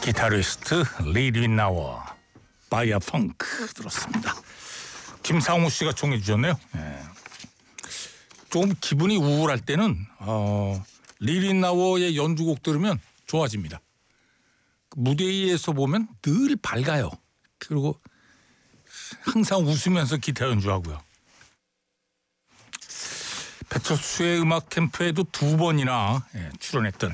기타리스트 리리나워 바이아 펑크 들었습니다. 김상우 씨가 청해 주셨네요. 좀 기분이 우울할 때는 리리나워의 연주곡 들으면 좋아집니다. 무대 위에서 보면 늘 밝아요. 그리고 항상 웃으면서 기타 연주하고요. 배철수의 음악 캠프에도 2번이나 출연했던